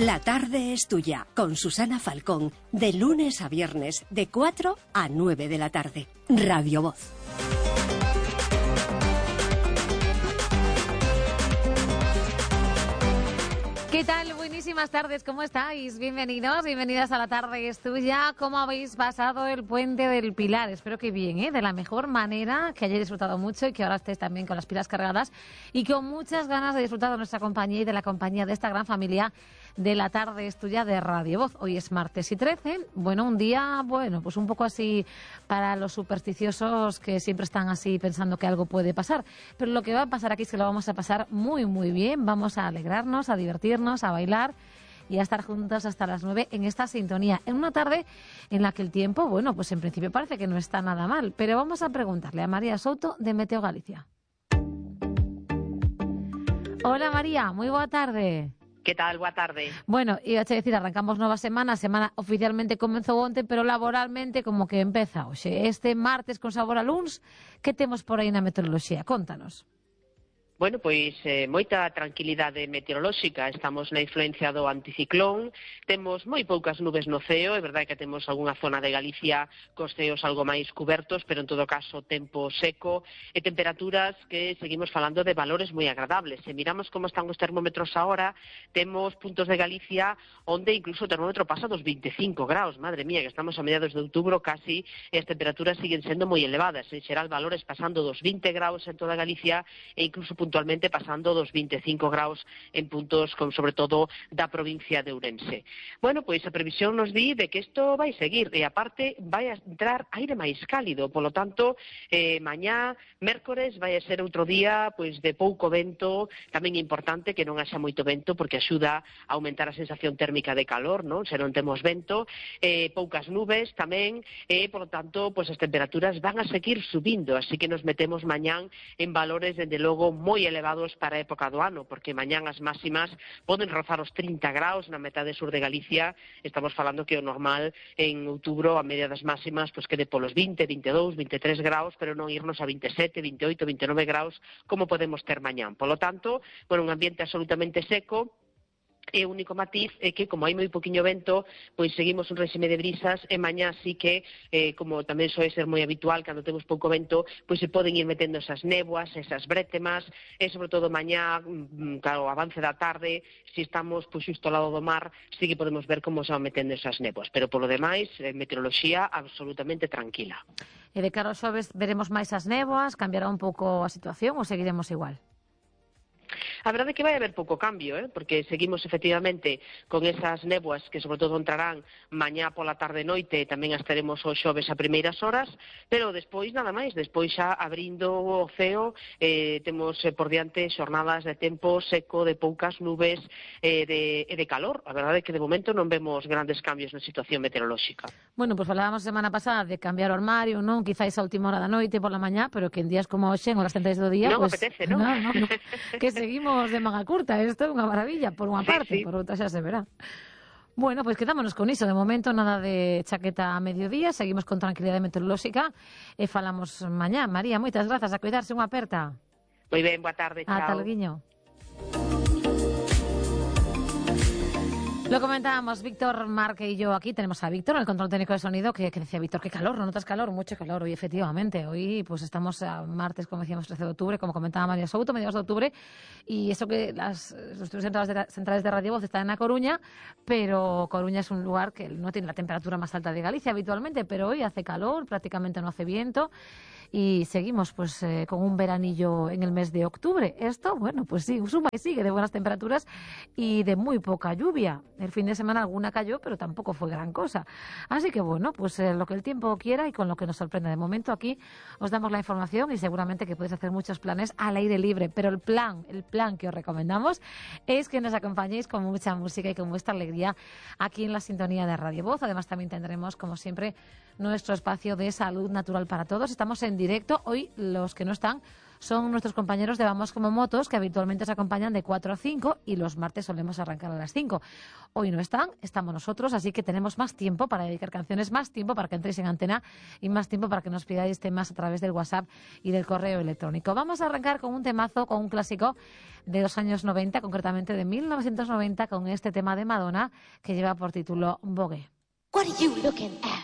La tarde es tuya, con Susana Falcón, de lunes a viernes, de 4 a 9 de la tarde. Radio Voz. ¿Qué tal? Buenísimas tardes, ¿cómo estáis? Bienvenidos, bienvenidas a La tarde es tuya. ¿Cómo habéis pasado el puente del Pilar? Espero que bien, ¿eh? De la mejor manera, que hayáis disfrutado mucho y que ahora estéis también con las pilas cargadas y con muchas ganas de disfrutar de nuestra compañía y de la compañía de esta gran familia de La tarde es tuya de Radio Voz. Hoy es martes y 13, bueno, un día, bueno, pues un poco así para los supersticiosos que siempre están así pensando que algo puede pasar, pero lo que va a pasar aquí es que lo vamos a pasar muy, muy bien, vamos a alegrarnos, a divertirnos, a bailar y a estar juntos hasta las 9 en esta sintonía, en una tarde en la que el tiempo, bueno, pues en principio parece que no está nada mal, pero vamos a preguntarle a María Souto de Meteo Galicia. Hola María, moi boa tarde. Que tal? Boa tarde. Bueno, iba a decir, arrancamos nova semana, a semana oficialmente comenzou onte, pero laboralmente como que empeza hoxe. Este martes con sabor a luns, que temos por aí na meteoroloxía? Contanos. Bueno, pois moita tranquilidade meteorolóxica, estamos na influencia do anticiclón, temos moi poucas nubes no ceo, é verdade que temos algunha zona de Galicia cos ceos algo máis cubertos, pero en todo caso tempo seco e temperaturas que seguimos falando de valores moi agradables. Se miramos como están os termómetros agora, temos puntos de Galicia onde incluso o termómetro pasa dos 25 graus, madre mía, que estamos a mediados de outubro casi, e as temperaturas siguen sendo moi elevadas, en xeral valores pasando dos 20 graus en toda Galicia e incluso puntualmente pasando dos 25 graus en puntos, con, sobre todo, da provincia de Ourense. Bueno, pois a previsión nos di de que isto vai seguir, e aparte vai a entrar aire máis cálido, polo tanto, mañá, mércores, vai a ser outro día pois de pouco vento, tamén é importante que non haxa moito vento, porque axuda a aumentar a sensación térmica de calor, non? Se non temos vento, poucas nubes tamén, e, polo tanto, pois as temperaturas van a seguir subindo, así que nos metemos mañán en valores, dende logo, moi elevados para a época do ano, porque mañán as máximas poden rozar os 30 graus na metade sur de Galicia. Estamos falando que o normal en outubro a media das máximas pois quede polos 20, 22, 23 graus, pero non irnos a 27, 28, 29 graus como podemos ter mañán. Polo tanto, bueno, un ambiente absolutamente seco. E o único matiz é que, como hai moi poquinho vento, pois seguimos un réxime de brisas e mañá sí que, como tamén soe ser moi habitual, cando temos pouco vento, pois se poden ir metendo esas néboas, esas brétemas, e sobre todo mañá, claro, avance da tarde, se estamos pois xusto ao lado do mar, sí que podemos ver como se van metendo esas néboas, pero polo demais, meteoroloxía absolutamente tranquila. E de cara aos xoves veremos máis as néboas, cambiará un pouco a situación ou seguiremos igual? A verdade é que vai haber pouco cambio, porque seguimos efectivamente con esas néboas que sobre todo entrarán mañá pola tarde e noite, e tamén as teremos os xoves a primeiras horas, pero despois nada máis, despois xa abrindo o ceo, temos por diante xornadas de tempo seco, de poucas nubes e de calor. A verdade é que de momento non vemos grandes cambios na situación meteorolóxica. Bueno, pois falábamos a semana pasada de cambiar o armario, non? Quizáis a última hora da noite pola mañá, pero que en días como hoxe, en horas centrais do día, non pues, apetece, non? No. Que seguimos de manga curta, isto é unha maravilla, por unha parte, sí. por outra xa se verá. Bueno, pois quedámonos con iso, de momento nada de chaqueta a mediodía, seguimos con tranquilidade meteorolóxica e falamos mañá. María, moitas grazas, a cuidarse, unha aperta. Moi ben, boa tarde, chao. Ata loguiño. Lo comentábamos Víctor, Marque y yo aquí. Tenemos a Víctor en el control técnico de sonido que decía, Víctor, qué calor, ¿no notas calor? Mucho calor. Hoy efectivamente, hoy pues estamos a martes, como decíamos, 13 de octubre, como comentaba María Souto, mediados de octubre, y eso que los estudios centrales de Radio Voz están en A Coruña, pero Coruña es un lugar que no tiene la temperatura más alta de Galicia habitualmente, pero hoy hace calor, prácticamente no hace viento, y seguimos pues con un veranillo en el mes de octubre. Esto, bueno, pues sí, suma y sigue de buenas temperaturas y de muy poca lluvia. El fin de semana alguna cayó, pero tampoco fue gran cosa. Así que bueno, pues lo que el tiempo quiera y con lo que nos sorprenda. De momento aquí os damos la información y seguramente que podéis hacer muchos planes al aire libre, pero el plan que os recomendamos es que nos acompañéis con mucha música y con vuestra alegría aquí en la sintonía de Radio Voz. Además también tendremos, como siempre, nuestro espacio de salud natural para todos. Estamos en directo. Hoy los que no están son nuestros compañeros de Vamos como Motos, que habitualmente os acompañan de 4 a 5 y los martes solemos arrancar a las 5. Hoy no están, estamos nosotros, así que tenemos más tiempo para dedicar canciones, más tiempo para que entréis en antena y más tiempo para que nos pidáis temas a través del WhatsApp y del correo electrónico. Vamos a arrancar con un temazo, con un clásico de los años 90, concretamente de 1990, con este tema de Madonna que lleva por título Vogue. What are you looking at?